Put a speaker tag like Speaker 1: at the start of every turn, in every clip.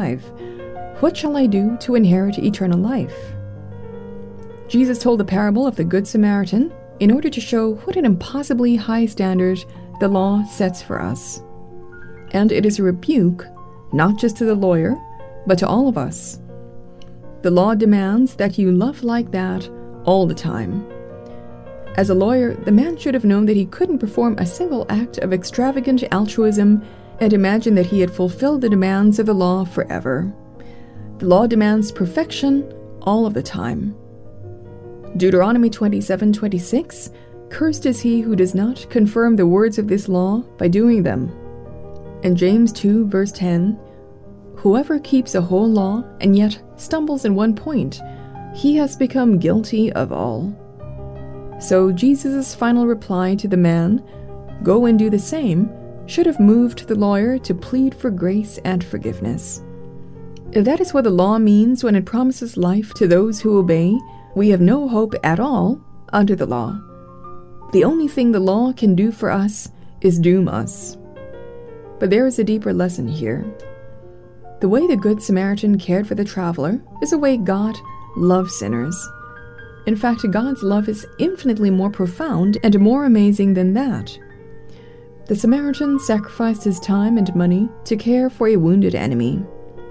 Speaker 1: 5. What shall I do to inherit eternal life? Jesus told the parable of the Good Samaritan in order to show what an impossibly high standard the law sets for us. And it is a rebuke, not just to the lawyer, but to all of us. The law demands that you love like that all the time. As a lawyer, the man should have known that he couldn't perform a single act of extravagant altruism and imagine that he had fulfilled the demands of the law forever. The law demands perfection all of the time. Deuteronomy 27:26, cursed is he who does not confirm the words of this law by doing them. And James 2 verse 10, whoever keeps a whole law and yet stumbles in one point, he has become guilty of all. So Jesus' final reply to the man, go and do the same, should have moved the lawyer to plead for grace and forgiveness. If that is what the law means when it promises life to those who obey, we have no hope at all under the law. The only thing the law can do for us is doom us. But there is a deeper lesson here. The way the Good Samaritan cared for the traveler is the way God loves sinners. In fact, God's love is infinitely more profound and more amazing than that. The Samaritan sacrificed his time and money to care for a wounded enemy.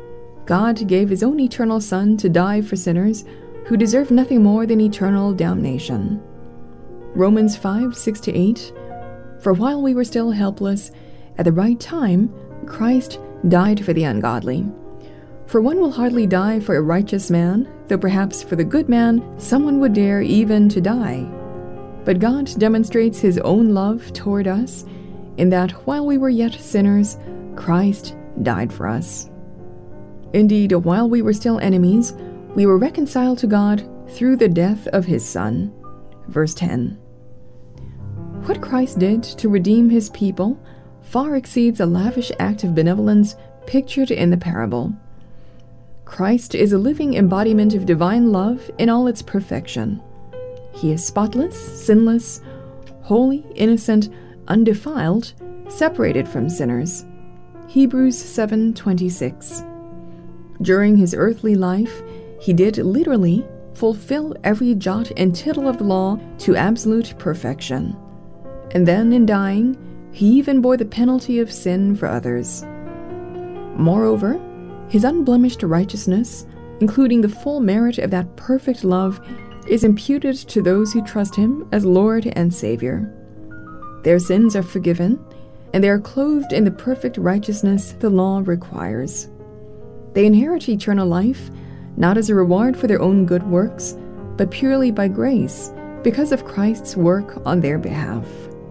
Speaker 1: God gave his own eternal Son to die for sinners who deserve nothing more than eternal damnation. Romans 5:6-8, for while we were still helpless, at the right time, Christ died for the ungodly. For one will hardly die for a righteous man, though perhaps for the good man someone would dare even to die. But God demonstrates his own love toward us in that while we were yet sinners, Christ died for us. Indeed, while we were still enemies, we were reconciled to God through the death of his Son. Verse 10. What Christ did to redeem his people far exceeds a lavish act of benevolence pictured in the parable. Christ is a living embodiment of divine love in all its perfection. He is spotless, sinless, holy, innocent, undefiled, separated from sinners. Hebrews 7:26. During his earthly life, he did literally fulfill every jot and tittle of the law to absolute perfection. And then, in dying, he even bore the penalty of sin for others. Moreover, his unblemished righteousness, including the full merit of that perfect love, is imputed to those who trust him as Lord and Savior. Their sins are forgiven, and they are clothed in the perfect righteousness the law requires. They inherit eternal life, not as a reward for their own good works, but purely by grace, because of Christ's work on their behalf.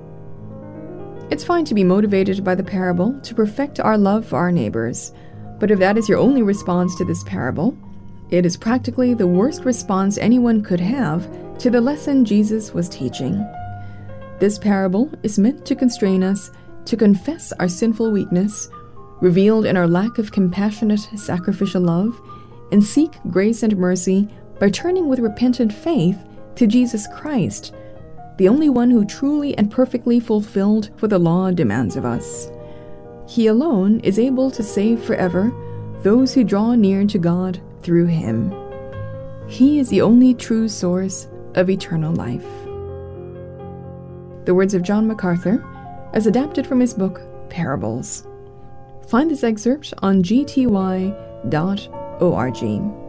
Speaker 1: It's fine to be motivated by the parable to perfect our love for our neighbors, but if that is your only response to this parable, it is practically the worst response anyone could have to the lesson Jesus was teaching. This parable is meant to constrain us to confess our sinful weakness, revealed in our lack of compassionate, sacrificial love, and seek grace and mercy by turning with repentant faith to Jesus Christ, the only one who truly and perfectly fulfilled what the law demands of us. He alone is able to save forever those who draw near to God through him. He is the only true source of eternal life. The words of John MacArthur, as adapted from his book, Parables. Find this excerpt on gty.org.